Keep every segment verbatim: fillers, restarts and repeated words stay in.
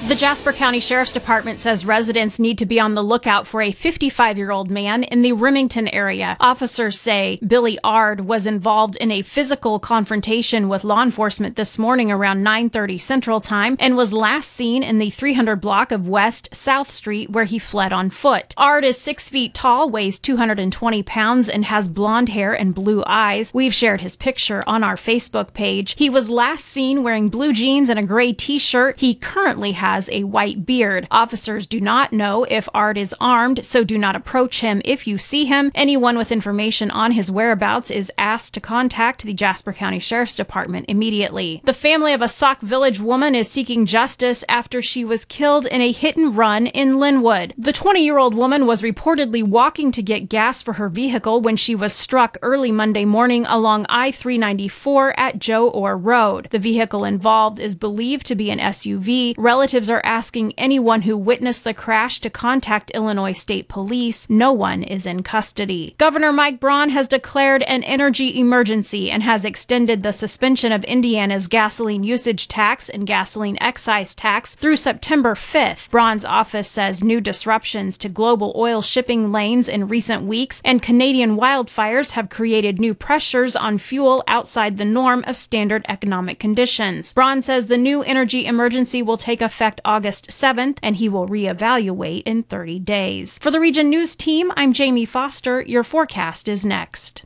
The Jasper County Sheriff's Department says residents need to be on the lookout for a fifty-five-year-old man in the Remington area. Officers say Billy Ard was involved in a physical confrontation with law enforcement this morning around nine thirty Central Time and was last seen in the three hundred block of West South Street where he fled on foot. Ard is six feet tall, weighs two hundred twenty pounds, and has blonde hair and blue eyes. We've shared his picture on our Facebook page. He was last seen wearing blue jeans and a gray t-shirt. He currently has a white beard. Officers do not know if Ard is armed, so do not approach him if you see him. Anyone with information on his whereabouts is asked to contact the Jasper County Sheriff's Department immediately. The family of a Sauk Village woman is seeking justice after she was killed in a hit and run in Linwood. The twenty-year-old woman was reportedly walking to get gas for her vehicle when she was struck early Monday morning along I three ninety-four at Joe Orr Road. The vehicle involved is believed to be an S U V. Relatives are asking anyone who witnessed the crash to contact Illinois State Police. No one is in custody. Governor Mike Braun has declared an energy emergency and has extended the suspension of Indiana's gasoline usage tax and gasoline excise tax through September fifth. Braun's office says new disruptions to global oil shipping lanes in recent weeks and Canadian wildfires have created new pressures on fuel outside the norm of standard economic conditions. Braun says the new energy emergency will take effect August seventh, and he will reevaluate in thirty days. For the Region News Team, I'm Jamie Foster. Your forecast is next.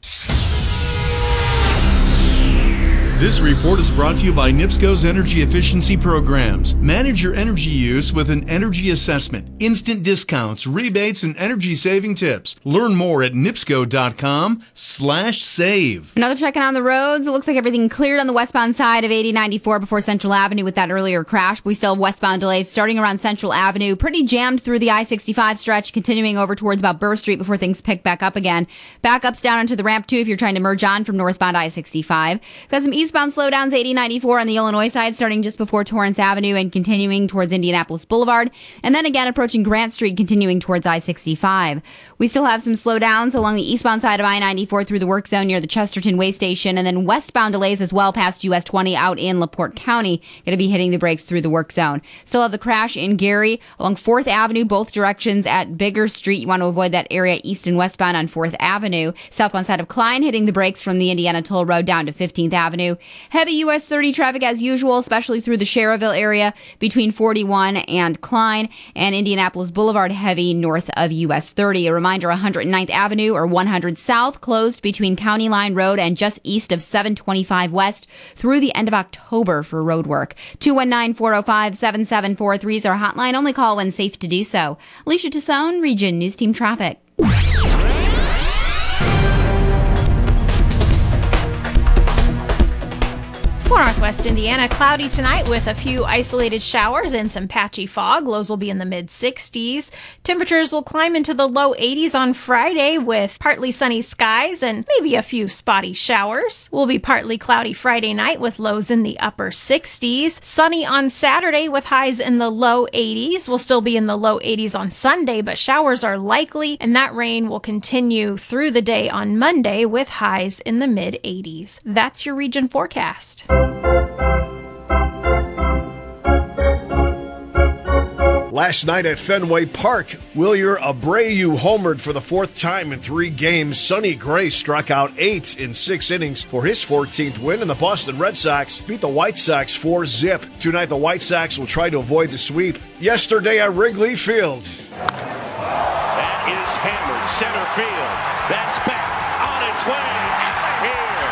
This report is brought to you by NIPSCO's Energy Efficiency Programs. Manage your energy use with an energy assessment, instant discounts, rebates, and energy-saving tips. Learn more at nipsco.com slash save. Another checking on the roads. It looks like everything cleared on the westbound side of eighty ninety-four before Central Avenue with that earlier crash. We still have westbound delays starting around Central Avenue. Pretty jammed through the I sixty-five stretch, continuing over towards about Burr Street before things pick back up again. Backups down onto the ramp, too, if you're trying to merge on from northbound I sixty-five. Got some eastbound slowdowns, eighty ninety-four on the Illinois side, starting just before Torrance Avenue and continuing towards Indianapolis Boulevard, and then again approaching Grant Street, continuing towards I sixty-five. We still have some slowdowns along the eastbound side of I ninety-four through the work zone near the Chesterton Way Station, and then westbound delays as well past U S twenty out in LaPorte County, going to be hitting the brakes through the work zone. Still have the crash in Gary along fourth Avenue, both directions at Bigger Street. You want to avoid that area east and westbound on fourth Avenue. Southbound side of Klein hitting the brakes from the Indiana Toll Road down to fifteenth Avenue. Heavy U S thirty traffic as usual, especially through the Schererville area between forty-one and Klein, and Indianapolis Boulevard heavy north of U S thirty. A reminder, one hundred ninth Avenue or one hundred South closed between County Line Road and just east of seven twenty-five West through the end of October for road work. two one nine, four oh five, seven seven four three is our hotline. Only call when safe to do so. Alicia Tassone, Region News Team Traffic. For Northwest Indiana, cloudy tonight with a few isolated showers and some patchy fog. Lows will be in the mid sixties. Temperatures will climb into the low eighties on Friday with partly sunny skies and maybe a few spotty showers. Will be partly cloudy Friday night with lows in the upper sixties. Sunny on Saturday with highs in the low eighties. We'll still be in the low eighties on Sunday, but showers are likely, and that rain will continue through the day on Monday with highs in the mid eighties. That's your region forecast. Last night at Fenway Park, Wilyer Abreu homered for the fourth time in three games. Sonny Gray struck out eight in six innings for his fourteenth win, and the Boston Red Sox beat the White Sox four zip. Tonight, the White Sox will try to avoid the sweep. Yesterday at Wrigley Field. That is hammered center field. That's back on its way out of here.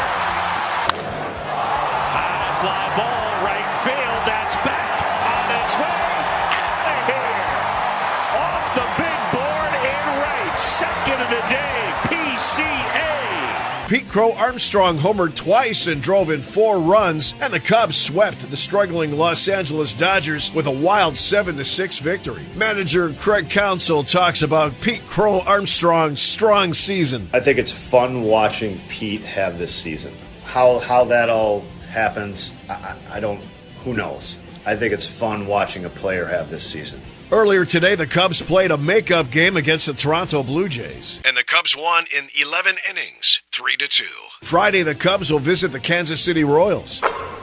High fly ball right field. That's back on its way out of here. Off the big board in right. Second of the day, P C A. Pete Crow Armstrong homered twice and drove in four runs, and the Cubs swept the struggling Los Angeles Dodgers with a wild seven to six victory. Manager Craig Counsell talks about Pete Crow Armstrong's strong season. I think it's fun watching Pete have this season. How how that all happens, I, I don't, who knows? I think it's fun watching a player have this season. Earlier today, the Cubs played a makeup game against the Toronto Blue Jays, and the Cubs won in eleven innings, three to two. Friday, the Cubs will visit the Kansas City Royals.